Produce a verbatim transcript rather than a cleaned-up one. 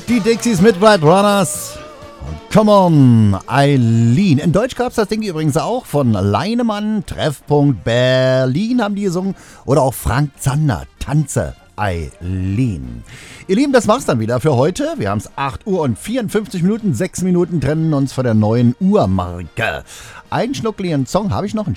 Die Dixies mit White Runners. Come on, Eileen. In Deutsch gab es das Ding übrigens auch von Leinemann, Treffpunkt Berlin haben die gesungen. Oder auch Frank Zander, Tanze, Eileen. Ihr Lieben, das war's dann wieder für heute. Wir haben es acht Uhr und vierundfünfzig Minuten. sechs Minuten trennen uns von der neuen Uhrmarke. Einen schnuckligen Song habe ich noch, einen